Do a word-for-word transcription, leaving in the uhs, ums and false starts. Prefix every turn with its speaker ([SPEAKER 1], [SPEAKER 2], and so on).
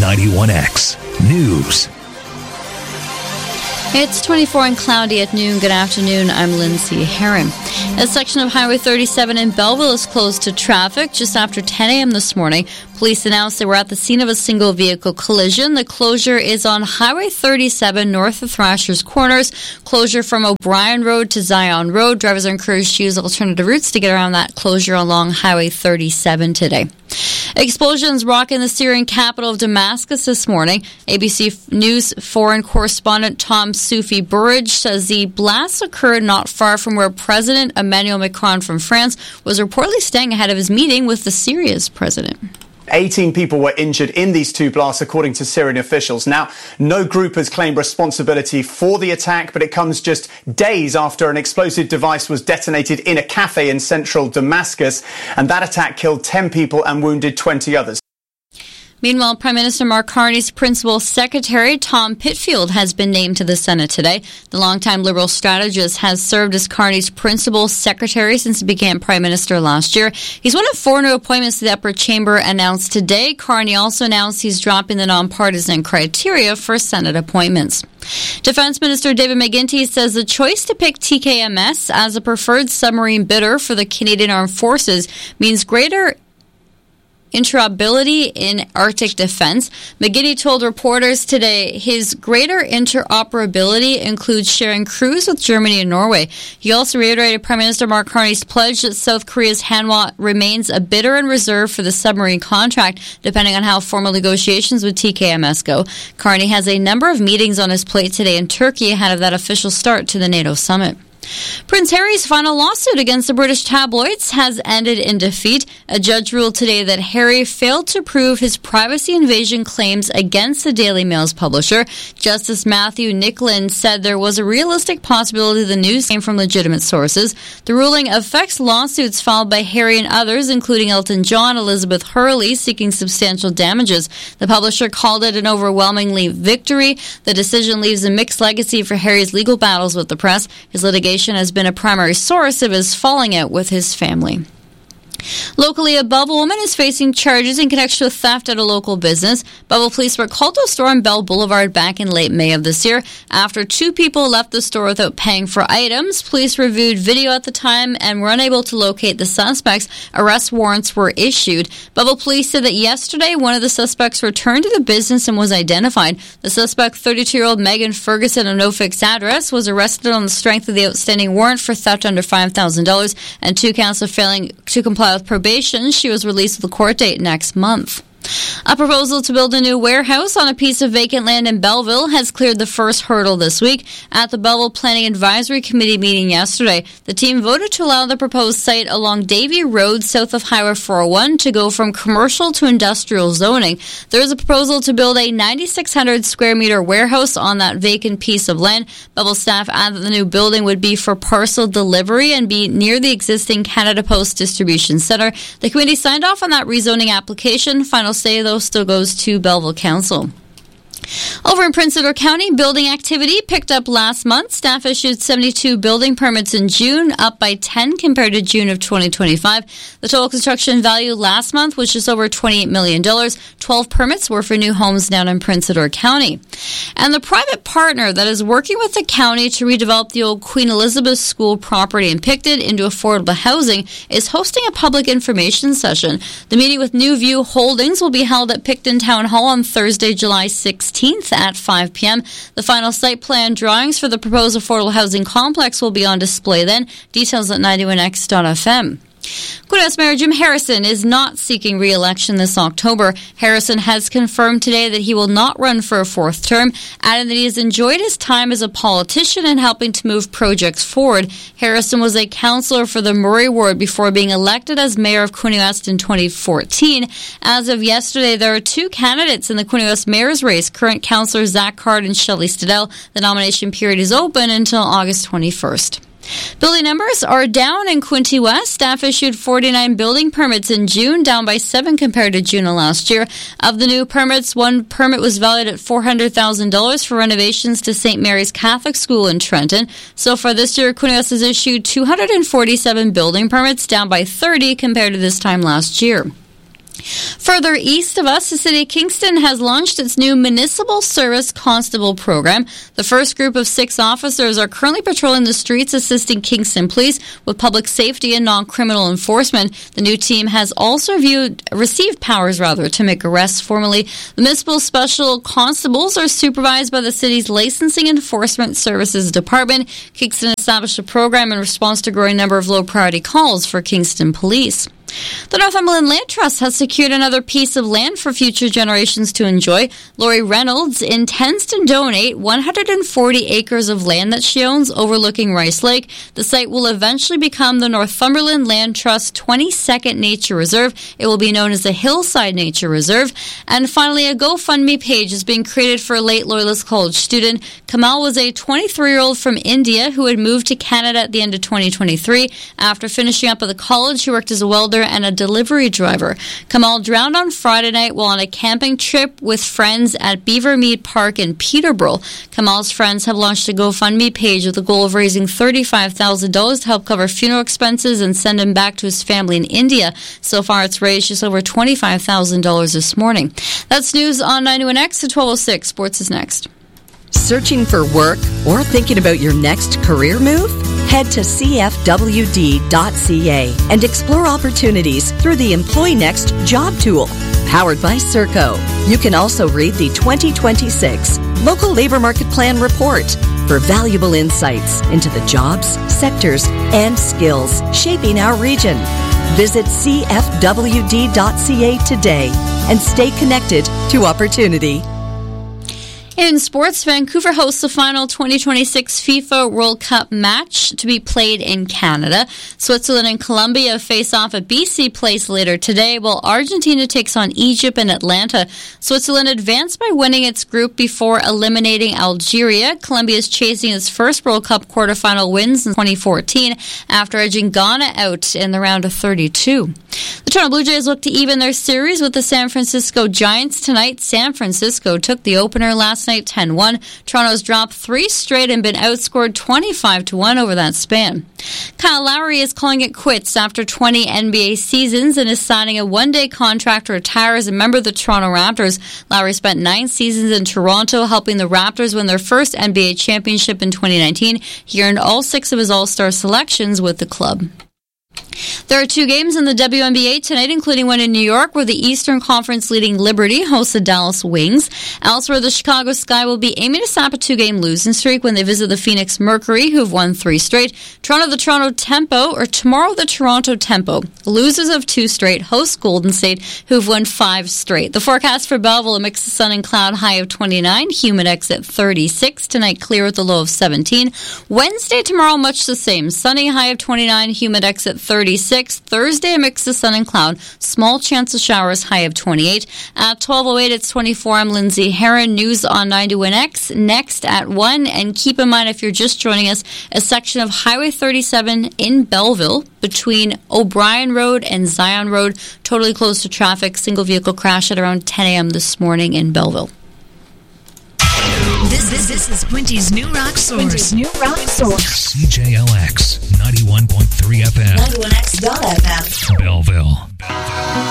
[SPEAKER 1] ninety-one X News.
[SPEAKER 2] It's twenty-four and cloudy at noon. Good afternoon. I'm Lindsay Herron. A section of Highway thirty-seven in Belleville is closed to traffic just after ten a.m. this morning. Police announced they were at the scene of a single vehicle collision. The closure is on Highway thirty-seven north of Thrasher's Corners. Closure from O'Brien Road to Zion Road. Drivers are encouraged to use alternative routes to get around that closure along Highway thirty-seven today. Explosions rocking the Syrian capital of Damascus this morning. A B C News foreign correspondent Tom Soufi Burridge says the blasts occurred not far from where President Emmanuel Macron from France was reportedly staying ahead of his meeting with the Syria's president.
[SPEAKER 3] eighteen people were injured in these two blasts, according to Syrian officials. Now, no group has claimed responsibility for the attack, but it comes just days after an explosive device was detonated in a cafe in central Damascus, and that attack killed ten people and wounded twenty others.
[SPEAKER 2] Meanwhile, Prime Minister Mark Carney's principal secretary, Tom Pitfield, has been named to the Senate today. The longtime Liberal strategist has served as Carney's principal secretary since he became Prime Minister last year. He's one of four new appointments to the upper chamber announced today. Carney also announced he's dropping the nonpartisan criteria for Senate appointments. Defense Minister David McGuinty says the choice to pick T K M S as a preferred submarine bidder for the Canadian Armed Forces means greater interoperability in Arctic defense. McGuinty told reporters today his greater interoperability includes sharing crews with Germany and Norway. He also reiterated Prime Minister Mark Carney's pledge that South Korea's Hanwha remains a bidder in reserve for the submarine contract, depending on how formal negotiations with T K M S go. Carney has a number of meetings on his plate today in Turkey ahead of that official start to the NATO summit. Prince Harry's final lawsuit against the British tabloids has ended in defeat. A judge ruled today that Harry failed to prove his privacy invasion claims against the Daily Mail's publisher. Justice Matthew Nicklin said there was a realistic possibility the news came from legitimate sources. The ruling affects lawsuits filed by Harry and others, including Elton John, Elizabeth Hurley, seeking substantial damages. The publisher called it an overwhelmingly victory. The decision leaves a mixed legacy for Harry's legal battles with the press. His litigation has been a primary source of his falling out with his family. Locally, a Belleville woman is facing charges in connection with theft at a local business. Belleville police were called to a store on Bell Boulevard back in late May of this year. After two people left the store without paying for items, police reviewed video at the time and were unable to locate the suspects. Arrest warrants were issued. Belleville police said that yesterday one of the suspects returned to the business and was identified. The suspect, thirty-two-year-old Megan Ferguson of no fixed address, was arrested on the strength of the outstanding warrant for theft under five thousand dollars and two counts of failing to comply with probation. She was released with a court date next month. A proposal to build a new warehouse on a piece of vacant land in Belleville has cleared the first hurdle this week. At the Belleville Planning Advisory Committee meeting yesterday, the team voted to allow the proposed site along Davie Road south of Highway four oh one to go from commercial to industrial zoning. There is a proposal to build a ninety-six hundred square meter warehouse on that vacant piece of land. Belleville staff add that the new building would be for parcel delivery and be near the existing Canada Post Distribution Centre. The committee signed off on that rezoning application. Final say, though, still goes to Belleville Council. Over in Prince Edward County, building activity picked up last month. Staff issued seventy-two building permits in June, up by ten compared to June of twenty twenty-five. The total construction value last month was just over twenty-eight million dollars. twelve permits were for new homes down in Prince Edward County. And the private partner that is working with the county to redevelop the old Queen Elizabeth School property in Picton into affordable housing is hosting a public information session. The meeting with New View Holdings will be held at Picton Town Hall on Thursday, July sixteenth at five p.m. The final site plan drawings for the proposed affordable housing complex will be on display then. Details at ninety-one x dot f m. Queen West Mayor Jim Harrison is not seeking re-election this October. Harrison has confirmed today that he will not run for a fourth term, adding that he has enjoyed his time as a politician and helping to move projects forward. Harrison was a councillor for the Murray Ward before being elected as mayor of Queen West in twenty fourteen. As of yesterday, there are two candidates in the Queen West mayor's race, current councillor Zach Card and Shelley Stedell. The nomination period is open until August twenty-first. Building numbers are down in Quinte West. Staff issued forty-nine building permits in June, down by seven compared to June of last year. Of the new permits, one permit was valued at four hundred thousand dollars for renovations to Saint Mary's Catholic School in Trenton. So far this year, Quinte West has issued two hundred forty-seven building permits, down by thirty compared to this time last year. Further east of us, the city of Kingston has launched its new Municipal Service Constable program. The first group of six officers are currently patrolling the streets assisting Kingston police with public safety and non-criminal enforcement. The new team has also viewed, received powers rather to make arrests formally. The Municipal Special Constables are supervised by the city's Licensing Enforcement Services Department. Kingston established a program in response to a growing number of low-priority calls for Kingston police. The Northumberland Land Trust has secured another piece of land for future generations to enjoy. Lori Reynolds intends to donate one hundred forty acres of land that she owns overlooking Rice Lake. The site will eventually become the Northumberland Land Trust twenty-second Nature Reserve. It will be known as the Hillside Nature Reserve. And finally, a GoFundMe page is being created for a late Loyalist College student. Kamal was a twenty-three-year-old from India who had moved to Canada at the end of twenty twenty-three. After finishing up at the college, he worked as a welder and a delivery driver. Kamal drowned on Friday night while on a camping trip with friends at Beaver Mead Park in Peterborough. Kamal's friends have launched a GoFundMe page with the goal of raising thirty-five thousand dollars to help cover funeral expenses and send him back to his family in India. So far, it's raised just over twenty-five thousand dollars this morning. That's news on ninety-one X at twelve oh six. Sports is next.
[SPEAKER 4] Searching for work or thinking about your next career move? Head to c f w d dot c a and explore opportunities through the Employ Next job tool, powered by Serco. You can also read the twenty twenty-six Local Labor Market Plan Report for valuable insights into the jobs, sectors, and skills shaping our region. Visit c f w d dot c a today and stay connected to opportunity.
[SPEAKER 2] In sports, Vancouver hosts the final twenty twenty-six FIFA World Cup match to be played in Canada. Switzerland and Colombia face off at B C Place later today, while Argentina takes on Egypt in Atlanta. Switzerland advanced by winning its group before eliminating Algeria. Colombia is chasing its first World Cup quarterfinal wins in twenty fourteen after edging Ghana out in the round of thirty-two. The Toronto Blue Jays look to even their series with the San Francisco Giants tonight. San Francisco took the opener last night ten one. Toronto's dropped three straight and been outscored twenty-five to one over that span. Kyle Lowry is calling it quits after twenty N B A seasons and is signing a one-day contract to retire as a member of the Toronto Raptors. Lowry spent nine seasons in Toronto, helping the Raptors win their first N B A championship in twenty nineteen. He earned all six of his All-Star selections with the club. There are two games in the W N B A tonight, including one in New York, where the Eastern Conference leading Liberty hosts the Dallas Wings. Elsewhere, the Chicago Sky will be aiming to snap a two-game losing streak when they visit the Phoenix Mercury, who've won three straight. Toronto, the Toronto Tempo, or tomorrow, the Toronto Tempo. Losers of two straight host Golden State, who've won five straight. The forecast for Belleville, a mix of sun and cloud, high of twenty-nine, humid X at thirty-six. Tonight, clear with a low of seventeen. Wednesday, tomorrow, much the same. Sunny, high of twenty-nine, humid X at thirty-six. Thursday, a mix of sun and cloud. Small chance of showers, high of twenty-eight. At twelve oh eight, it's twenty-four. I'm Lindsay Heron. News on ninety-one X. Next at one. And keep in mind, if you're just joining us, a section of Highway thirty-seven in Belleville between O'Brien Road and Zion Road, totally closed to traffic. Single vehicle crash at around ten a.m. this morning in Belleville.
[SPEAKER 5] This, this, this is Quinty's New Rock Source. Quinty's New Rock Source.
[SPEAKER 1] C J L X ninety-one point three F M.
[SPEAKER 5] ninety-one X dot F M.
[SPEAKER 1] Belleville. Belleville.